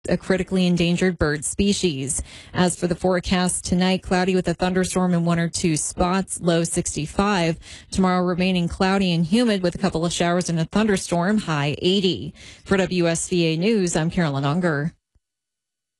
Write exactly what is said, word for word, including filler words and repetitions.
a critically endangered bird species. As for the forecast tonight, cloudy with a thunderstorm in one or two spots, low sixty-five. Tomorrow remaining cloudy and humid with a couple of showers and a thunderstorm, high eighty. For W S V A News, I'm Carolyn Unger.